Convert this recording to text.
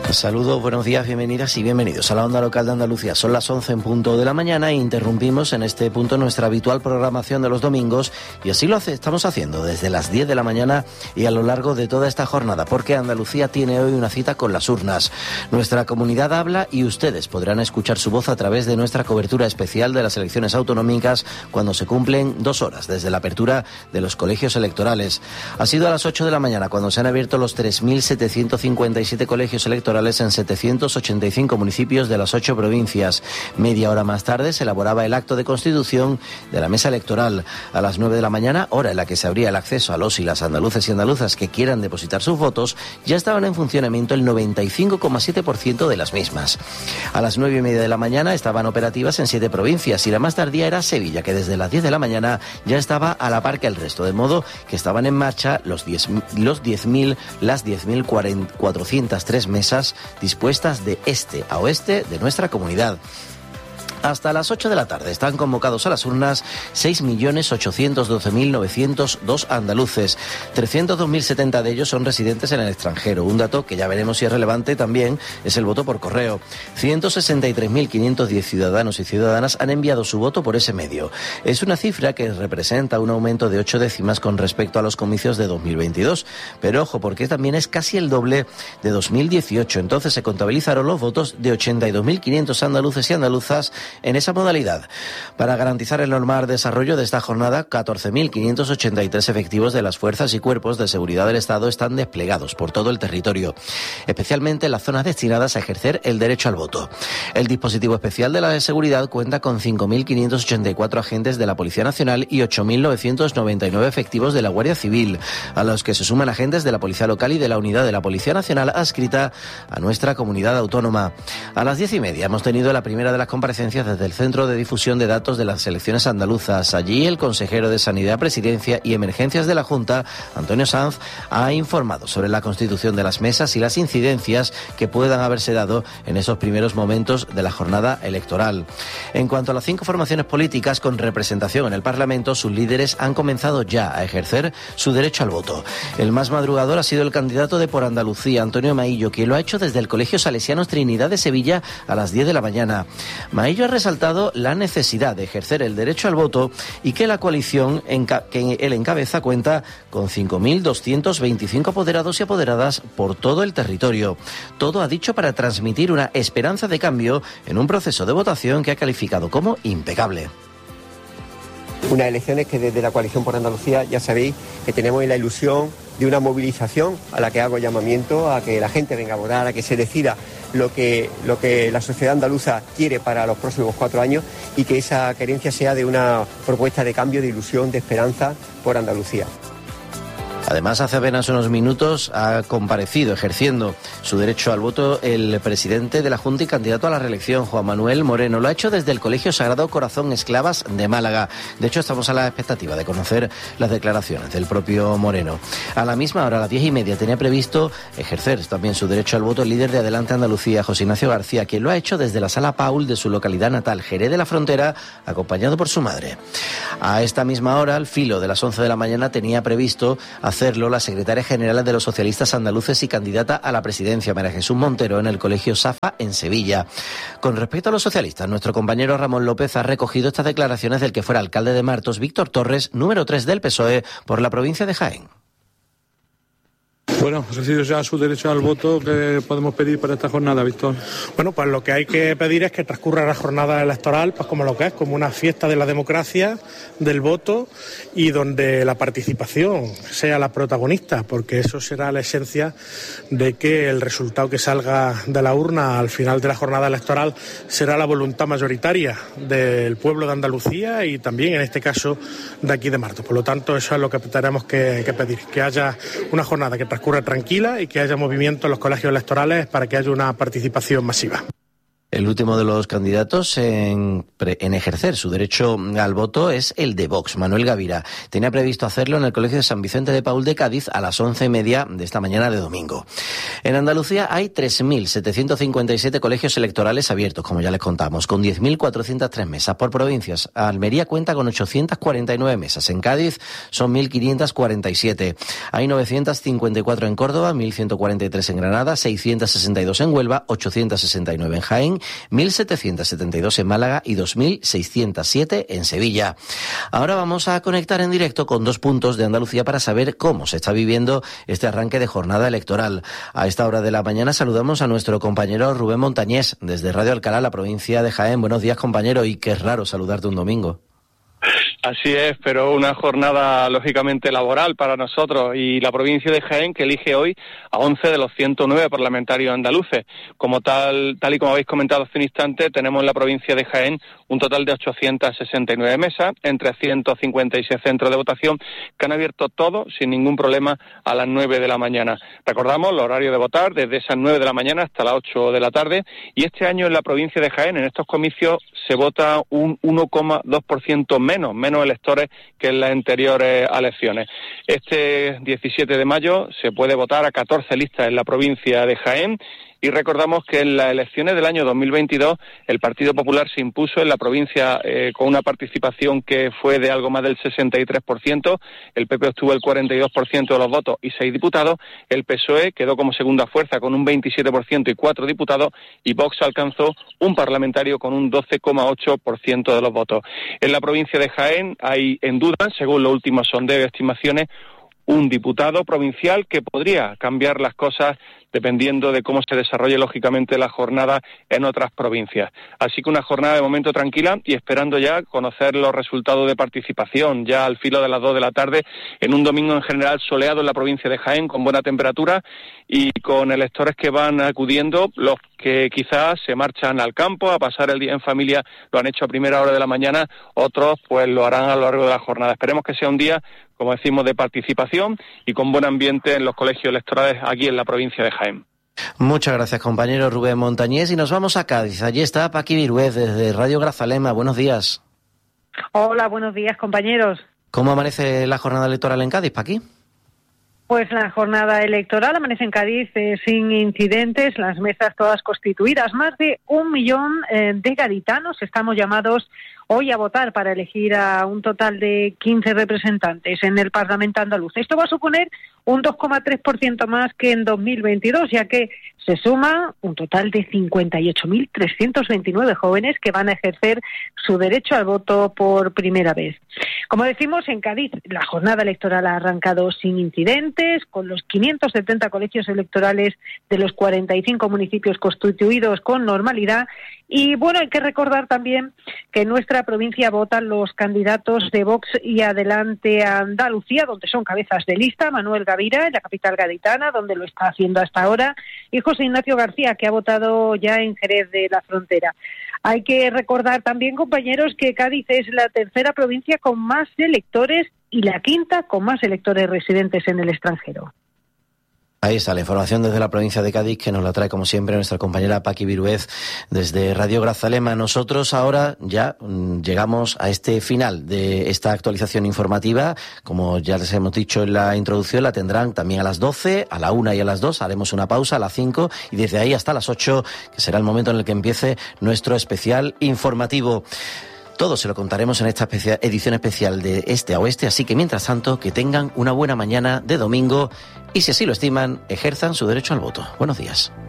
Saludos, buenos días, bienvenidas y bienvenidos a la Onda Local de Andalucía. Son las 11 en punto de la mañana e interrumpimos en este punto nuestra habitual programación de los domingos, y así lo estamos haciendo desde las 10 de la mañana y a lo largo de toda esta jornada, porque Andalucía tiene hoy una cita con las urnas. Nuestra comunidad habla y ustedes podrán escuchar su voz a través de nuestra cobertura especial de las elecciones autonómicas cuando se cumplen 2 horas desde la apertura de los colegios electorales. Ha sido a las 8 de la mañana cuando se han abierto los 3.757 colegios electorales en 785 municipios de las 8 provincias. Media hora más tarde se elaboraba el acto de constitución de la mesa electoral. A las 9 de la mañana, hora en la que se abría el acceso a los y las andaluces y andaluzas que quieran depositar sus votos, ya estaban en funcionamiento el 95,7% de las mismas. A las 9:30 de la mañana estaban operativas en 7 provincias y la más tardía era Sevilla, que desde las 10 de la mañana ya estaba a la par que el resto, de modo que estaban en marcha las 10.403 mesas dispuestas de este a oeste de nuestra comunidad. Hasta las 8 de la tarde están convocados a las urnas 6.812.902 andaluces. 302.070 de ellos son residentes en el extranjero. Un dato que ya veremos si es relevante también es el voto por correo. 163.510 ciudadanos y ciudadanas han enviado su voto por ese medio. Es una cifra que representa un aumento de 8 décimas con respecto a los comicios de 2022. Pero ojo, porque también es casi el doble de 2018. Entonces se contabilizaron los votos de 82.500 andaluces y andaluzas en esa modalidad. Para garantizar el normal desarrollo de esta jornada, 14.583 efectivos de las fuerzas y cuerpos de seguridad del Estado están desplegados por todo el territorio, especialmente en las zonas destinadas a ejercer el derecho al voto. El dispositivo especial de la seguridad cuenta con 5.584 agentes de la Policía Nacional y 8.999 efectivos de la Guardia Civil, a los que se suman agentes de la Policía Local y de la Unidad de la Policía Nacional adscrita a nuestra comunidad autónoma. A las 10:30 hemos tenido la primera de las comparecencias desde el Centro de Difusión de Datos de las Elecciones Andaluzas. Allí el consejero de Sanidad, Presidencia y Emergencias de la Junta, Antonio Sanz, ha informado sobre la constitución de las mesas y las incidencias que puedan haberse dado en esos primeros momentos de la jornada electoral. En cuanto a las 5 formaciones políticas con representación en el Parlamento, sus líderes han comenzado ya a ejercer su derecho al voto. El más madrugador ha sido el candidato de Por Andalucía, Antonio Maillo, que lo ha hecho desde el Colegio Salesianos Trinidad de Sevilla a las 10 de la mañana. Maillo ha resaltado la necesidad de ejercer el derecho al voto y que la coalición que él encabeza cuenta con 5.225 apoderados y apoderadas por todo el territorio. Todo, ha dicho, para transmitir una esperanza de cambio en un proceso de votación que ha calificado como impecable. Unas elecciones que desde la Coalición por Andalucía ya sabéis que tenemos la ilusión de una movilización a la que hago llamamiento a que la gente venga a votar, a que se decida lo que la sociedad andaluza quiere para los próximos 4 años y que esa querencia sea de una propuesta de cambio, de ilusión, de esperanza por Andalucía. Además, hace apenas unos minutos ha comparecido ejerciendo su derecho al voto el presidente de la Junta y candidato a la reelección, Juan Manuel Moreno. Lo ha hecho desde el Colegio Sagrado Corazón Esclavas de Málaga. De hecho, estamos a la expectativa de conocer las declaraciones del propio Moreno. A la misma hora, a las 10:30, tenía previsto ejercer también su derecho al voto el líder de Adelante Andalucía, José Ignacio García, quien lo ha hecho desde la Sala Paul de su localidad natal, Jerez de la Frontera, acompañado por su madre. A esta misma hora, al filo de las 11 de la mañana, tenía previsto hacerlo la secretaria general de los socialistas andaluces y candidata a la presidencia, María Jesús Montero, en el Colegio Safa en Sevilla. Con respecto a los socialistas, nuestro compañero Ramón López ha recogido estas declaraciones del que fuera alcalde de Martos, Víctor Torres, número 3 del PSOE por la provincia de Jaén. Bueno, recibe ya su derecho al voto. ¿Qué podemos pedir para esta jornada, Víctor? Bueno, pues lo que hay que pedir es que transcurra la jornada electoral pues como lo que es, como una fiesta de la democracia, del voto, y donde la participación sea la protagonista, porque eso será la esencia de que el resultado que salga de la urna al final de la jornada electoral será la voluntad mayoritaria del pueblo de Andalucía y también, en este caso, de aquí de Martos. Por lo tanto, eso es lo que tenemos que pedir, que haya una jornada que transcurra tranquila y que haya movimiento en los colegios electorales para que haya una participación masiva. El último de los candidatos en ejercer su derecho al voto es el de Vox, Manuel Gavira. Tenía previsto hacerlo en el Colegio de San Vicente de Paúl de Cádiz a las 11:30 de esta mañana de domingo. En Andalucía hay 3.757 colegios electorales abiertos, como ya les contamos, con 10.403 mesas por provincias. Almería cuenta con 849 mesas. En Cádiz son 1.547. Hay 954 en Córdoba, 1.143 en Granada, 662 en Huelva, 869 en Jaén, 1.772 en Málaga y 2.607 en Sevilla. Ahora vamos a conectar en directo con 2 puntos de Andalucía para saber cómo se está viviendo este arranque de jornada electoral. A esta hora de la mañana saludamos a nuestro compañero Rubén Montañés, desde Radio Alcalá, la provincia de Jaén. Buenos días, compañero, y qué raro saludarte un domingo. Así es, pero una jornada lógicamente laboral para nosotros y la provincia de Jaén, que elige hoy a 11 de los 109 parlamentarios andaluces. Como tal y como habéis comentado hace un instante, tenemos en la provincia de Jaén un total de 869 mesas en 356 centros de votación que han abierto todos sin ningún problema a las 9 de la mañana. Recordamos el horario de votar desde esas 9 de la mañana hasta las 8 de la tarde, y este año en la provincia de Jaén, en estos comicios, se vota un 1,2% menos electores que en las anteriores elecciones. Este 17 de mayo se puede votar a 14 listas en la provincia de Jaén. Y recordamos que en las elecciones del año 2022 el Partido Popular se impuso en la provincia con una participación que fue de algo más del 63%, el PP obtuvo el 42% de los votos y 6 diputados, el PSOE quedó como segunda fuerza con un 27% y 4 diputados, y Vox alcanzó un parlamentario con un 12,8% de los votos. En la provincia de Jaén hay en duda, según los últimos sondeos y estimaciones, un diputado provincial que podría cambiar las cosas dependiendo de cómo se desarrolle lógicamente la jornada en otras provincias. Así que una jornada de momento tranquila y esperando ya conocer los resultados de participación ya al filo de las 2 de la tarde, en un domingo en general soleado en la provincia de Jaén, con buena temperatura y con electores que van acudiendo, los que quizás se marchan al campo a pasar el día en familia, lo han hecho a primera hora de la mañana, otros pues lo harán a lo largo de la jornada. Esperemos que sea un día, como decimos, de participación y con buen ambiente en los colegios electorales aquí en la provincia de Jaén. Muchas gracias, compañero Rubén Montañés, y nos vamos a Cádiz. Allí está Paqui Virués desde Radio Grazalema. Buenos días. Hola, buenos días, compañeros. ¿Cómo amanece la jornada electoral en Cádiz, Paqui? Pues la jornada electoral amanece en Cádiz sin incidentes, las mesas todas constituidas. Más de 1 millón de gaditanos estamos llamados hoy a votar para elegir a un total de 15 representantes en el Parlamento andaluz. Esto va a suponer un 2,3% más que en 2022, ya que se suma un total de 58.329 jóvenes que van a ejercer su derecho al voto por primera vez. Como decimos, en Cádiz la jornada electoral ha arrancado sin incidentes, con los 570 colegios electorales de los 45 municipios constituidos con normalidad. Y bueno, hay que recordar también que en nuestra provincia votan los candidatos de Vox y Adelante Andalucía, donde son cabezas de lista: Manuel Gavira, en la capital gaditana, donde lo está haciendo hasta ahora, y José Ignacio García, que ha votado ya en Jerez de la Frontera. Hay que recordar también, compañeros, que Cádiz es la tercera provincia con más electores y la quinta con más electores residentes en el extranjero. Ahí está la información desde la provincia de Cádiz, que nos la trae como siempre nuestra compañera Paqui Virués desde Radio Grazalema. Nosotros ahora ya llegamos a este final de esta actualización informativa. Como ya les hemos dicho en la introducción, la tendrán también a las 12, a la 1 y a las 2. Haremos una pausa a las 5 y desde ahí hasta las 8, que será el momento en el que empiece nuestro especial informativo. Todo se lo contaremos en esta edición especial de Este a Oeste, así que mientras tanto, que tengan una buena mañana de domingo y, si así lo estiman, ejerzan su derecho al voto. Buenos días.